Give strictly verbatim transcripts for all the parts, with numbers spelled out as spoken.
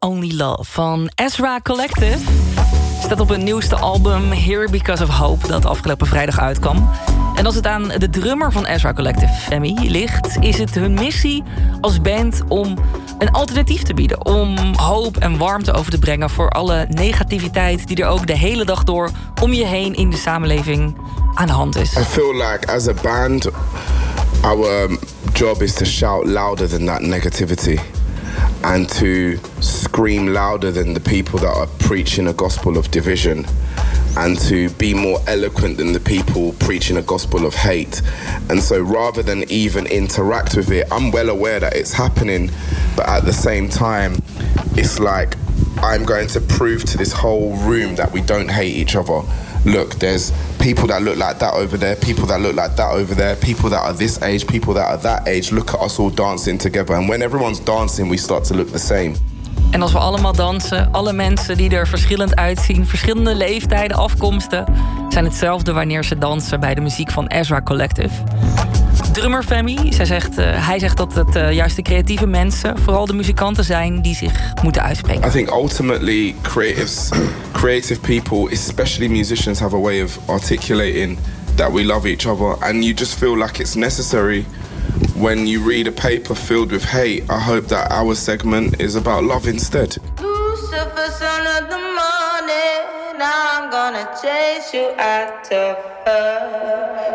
Only Love van Ezra Collective. Staat op hun nieuwste album Here Because of Hope, dat afgelopen vrijdag uitkwam. En als het aan de drummer van Ezra Collective, Femi, ligt, is het hun missie als band om een alternatief te bieden. Om hoop en warmte over te brengen voor alle negativiteit die er ook de hele dag door om je heen in de samenleving aan de hand is. I feel like as a band, our job is to shout louder than that negativity. And to scream louder than the people that are preaching a gospel of division. And to be more eloquent than the people preaching a gospel of hate. And so rather than even interact with it, I'm well aware that it's happening, but at the same time, it's like I'm going to prove to this whole room that we don't hate each other. Look, there's people that look like that over there, people that look like that over there, people that are this age, people that are that age. Look at us all dancing together. And when everyone's dancing, we start to look the same. En als we allemaal dansen, alle mensen die er verschillend uitzien, verschillende leeftijden, afkomsten, zijn hetzelfde wanneer ze dansen bij de muziek van Ezra Collective. Drummer Femi, zij zegt, uh, hij zegt dat het uh, juist de creatieve mensen, vooral de muzikanten zijn, die zich moeten uitspreken. I think ultimately creatives, creative people, especially musicians, have a way of articulating that we love each other, and you just feel like it's necessary. When you read a paper filled with hate, I hope that our segment is about love instead. Lucifer, son of the morning, I'm gonna chase you out of her.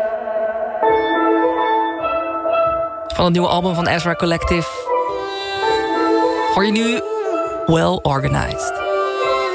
Van het nieuwe album van Ezra Collective hoor je nu Well Organized.